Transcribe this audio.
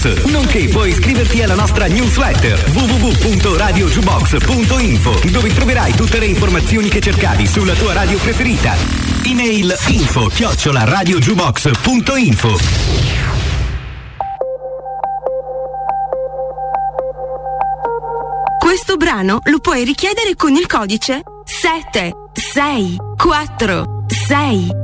Jukebox, nonché puoi iscriverti alla nostra newsletter www.radiojukebox.info, dove troverai tutte le informazioni che cercavi sulla tua radio preferita. Email info@radiojukebox.info. Questo brano lo puoi richiedere con il codice 76466.